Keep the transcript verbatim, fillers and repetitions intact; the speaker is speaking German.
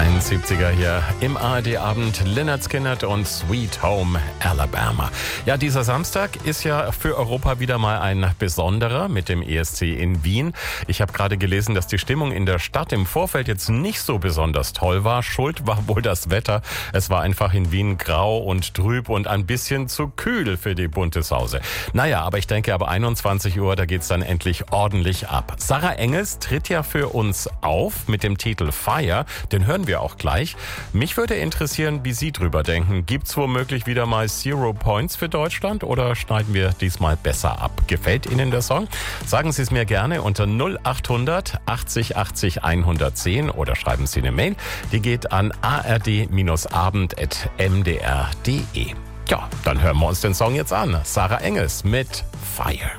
einundsiebziger hier im A R D-Abend. Lynyrd Skynyrd und Sweet Home Alabama. Ja, dieser Samstag ist ja für Europa wieder mal ein besonderer mit dem E S C in Wien. Ich habe gerade gelesen, dass die Stimmung in der Stadt im Vorfeld jetzt nicht so besonders toll war. Schuld war wohl das Wetter. Es war einfach in Wien grau und trüb und ein bisschen zu kühl für die bunte Sause. Naja, aber ich denke, ab einundzwanzig Uhr, da geht's dann endlich ordentlich ab. Sarah Engels tritt ja für uns auf mit dem Titel Fire. Den hören wir auch gleich. Mich würde interessieren, wie Sie drüber denken. Gibt's womöglich wieder mal Zero Points für Deutschland oder schneiden wir diesmal besser ab? Gefällt Ihnen der Song? Sagen Sie es mir gerne unter null achthundert achtzig achtzig hundertzehn oder schreiben Sie eine Mail. Die geht an a r d abend at m d r punkt d e. Ja, dann hören wir uns den Song jetzt an. Sarah Engels mit Fire.